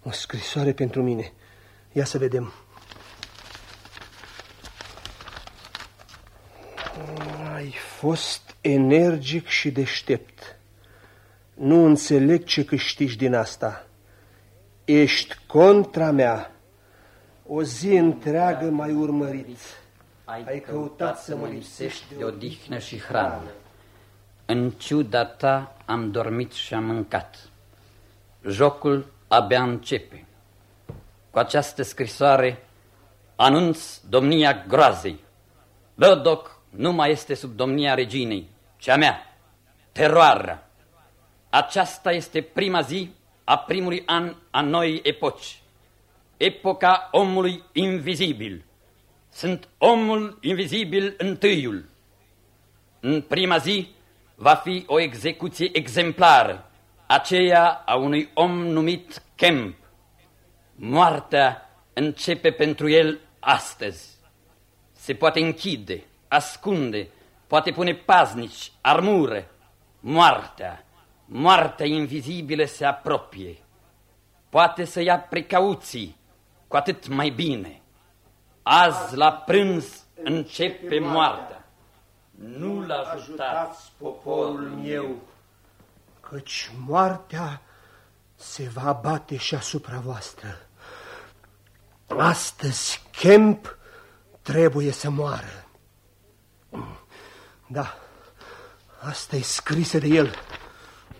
O scrisoare pentru mine. Ia să vedem. Ai fost energic și deștept. Nu înțeleg ce câștigi din asta. Ești contra mea. O zi întreagă m-ai urmărit. Ai căutat să mă lipsești de odihnă și hrană. În ciuda ta am dormit și am mâncat. Jocul abia începe. Cu această scrisoare anunț domnia groazei. Burdock nu mai este sub domnia reginei, ci a mea, teroarea. Aceasta este prima zi a primului an a noii epoci. Epoca omului invizibil. Sunt omul invizibil întâiul. În prima zi va fi o execuție exemplară, aceea a unui om numit Kemp. Moartea începe pentru el astăzi. Se poate închide, ascunde, poate pune paznici, armură. Moartea invizibilă se apropie. Poate să ia precauții, cu atât mai bine. Azi la prânz începe moartea. Nu-l ajutați, poporul meu, căci moartea se va abate și asupra voastră. Astăzi Kemp trebuie să moară. Da, asta e scrisă de el.